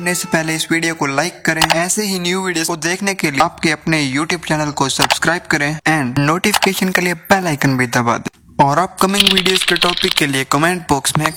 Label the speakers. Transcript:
Speaker 1: करने से पहले इस वीडियो को लाइक करें। ऐसे ही न्यू वीडियोस को देखने के लिए आपके अपने YouTube चैनल को सब्सक्राइब करें एंड नोटिफिकेशन के लिए बेल आइकन भी दबा दें। और अपकमिंग वीडियोस के टॉपिक के लिए कमेंट बॉक्स में